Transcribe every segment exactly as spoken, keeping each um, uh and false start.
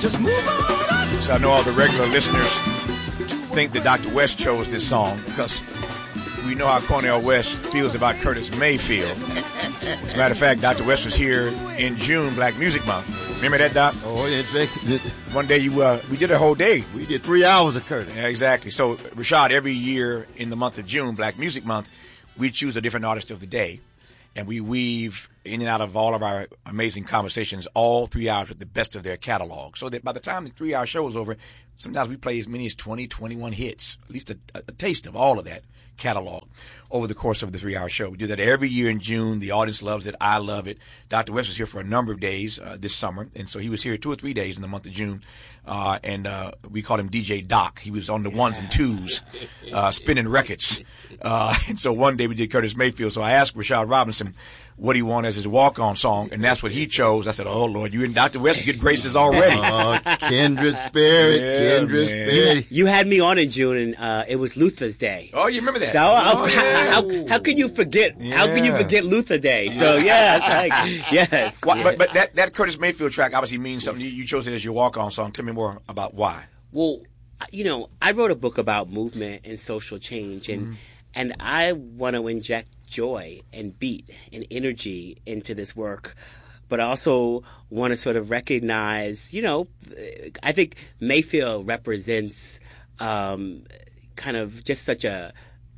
Just move on. So I know all the regular listeners think that Doctor West chose this song because we know how Cornel West feels about Curtis Mayfield. As a matter of fact, Doctor West was here in June, Black Music Month. Remember that, Doc? Oh, yeah. One day you, uh, we did a whole day. We did three hours of Curtis. Yeah, exactly. So, Rashad, every year in the month of June, Black Music Month, we choose a different artist of the day. And we weave in and out of all of our amazing conversations all three hours with the best of their catalog. So that by the time the three-hour show is over, sometimes we play as many as twenty, twenty-one hits, at least a, a taste of all of that catalog over the course of the three-hour show. We do that every year in June. The audience loves it. I love it. Doctor West was here for a number of days uh, this summer, and so he was here two or three days in the month of June, uh, and uh, we called him D J Doc. He was on the ones and twos, uh, spinning records. Uh, and so one day we did Curtis Mayfield, so I asked Rashad Robinson what he wanted as his walk-on song, and that's what he chose. I said, oh, Lord, you and Doctor West good graces already. Oh, kindred spirit, Yeah, kindred man. spirit. You had me on in June, and uh, it was Luther's Day. Oh, you remember that? So oh, how, yeah. how, how can you forget? How can you Yeah. forget Luther Day? So yeah, it's like, yes. Why, but but that, that Curtis Mayfield track obviously means something. You, you chose it as your walk-on song. Tell me more about why. Well, you know, I wrote a book about movement and social change, and Mm-hmm. and I want to inject joy and beat and energy into this work. But I also want to sort of recognize, you know, I think Mayfield represents um, kind of just such a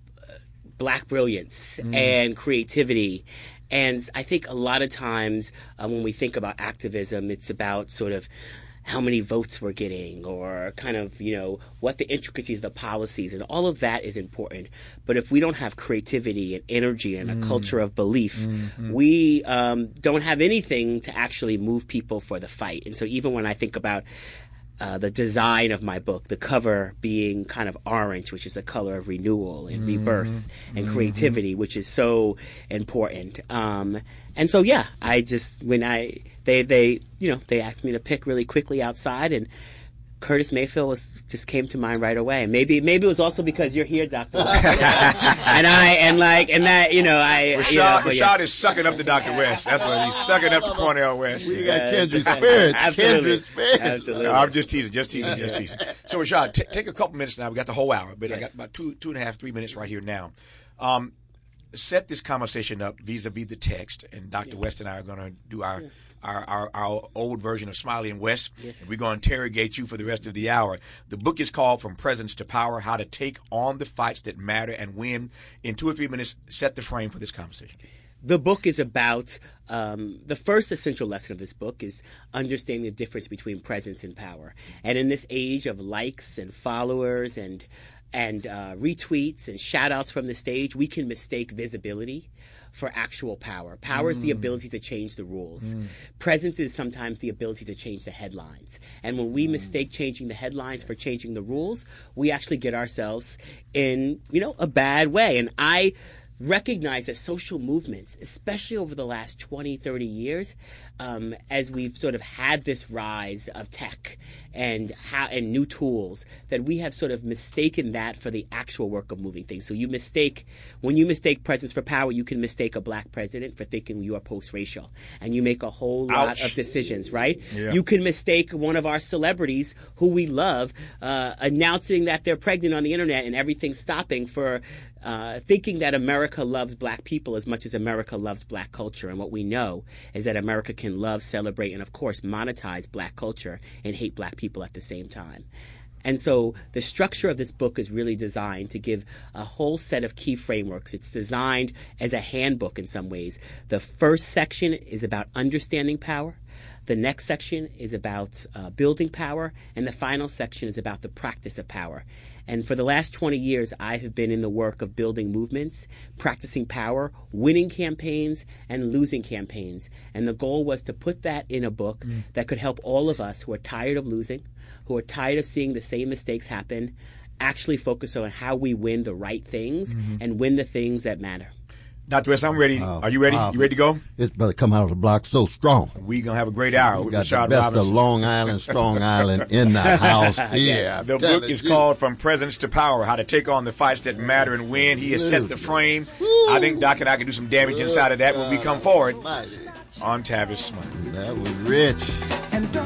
black brilliance Mm. and creativity. And I think a lot of times uh, when we think about activism, it's about sort of how many votes we're getting or kind of, you know, what the intricacies of the policies, and all of that is important. But if we don't have creativity and energy and a Mm. culture of belief, Mm-hmm. we um, don't have anything to actually move people for the fight. And so even when I think about uh, the design of my book, the cover being kind of orange, which is a color of renewal and rebirth and creativity, which is so important. Um, and so, yeah, I just, when I, they, they, you know, they asked me to pick really quickly outside, and Curtis Mayfield was, just came to mind right away. Maybe maybe it was also because you're here, Doctor West. and I, and like, and that, you know, I, Rashad, you know, but Rashad yeah. is sucking up to Doctor West. That's what he's sucking up to Cornel West. We got kindred spirits, Absolutely. kindred spirits. Absolutely. No, I'm just teasing, just teasing, just teasing. So, Rashad, t- take a couple minutes now. We got the whole hour, but I got about two, two and a half, three minutes right here now. Um, set this conversation up vis-a-vis the text, and Doctor West and I are going to do our, our, our, our old version of Smiley and West. Yes. And we're going to interrogate you for the rest of the hour. The book is called From Presence to Power, How to Take on the Fights That Matter and Win. In two or three minutes, set the frame for this conversation. The book is about, um, the first essential lesson of this book is understanding the difference between presence and power. And in this age of likes and followers and and uh, retweets and shout-outs from the stage, we can mistake visibility for actual power. Power is the ability to change the rules. Presence is sometimes the ability to change the headlines. And when we mistake changing the headlines for changing the rules, we actually get ourselves in, you know, a bad way. And I recognize that social movements, especially over the last twenty, thirty years, um, as we've sort of had this rise of tech and how, and new tools, that we have sort of mistaken that for the actual work of moving things. So you mistake, when you mistake presence for power, you can mistake a black president for thinking you are post-racial. And you make a whole lot Ouch. of decisions, right? Yeah. You can mistake one of our celebrities who we love uh, announcing that they're pregnant on the internet and everything stopping for uh, thinking that America loves black people as much as America loves black culture. And what we know is that America can love, celebrate, and of course monetize black culture and hate black people at the same time. And so the structure of this book is really designed to give a whole set of key frameworks. It's designed as a handbook in some ways. The first section is about understanding power. The next section is about uh, building power. And the final section is about the practice of power. And for the last twenty years, I have been in the work of building movements, practicing power, winning campaigns, and losing campaigns. And the goal was to put that in a book mm. that could help all of us who are tired of losing, who are tired of seeing the same mistakes happen, actually focus on how we win the right things mm-hmm. and win the things that matter. Doctor West, I'm ready. Wow. Are you ready? Wow. You ready to go? This brother come out of the block so strong. We're going to have a great hour We with got Rashad the best Robinson. of Long Island, Strong Island in the house. Yeah, The book is called From Presence to Power, How to Take on the Fights That Matter and Win. He has set the frame. I think Doc and I can do some damage inside of that when we come forward on Tavis Smiley. That was rich.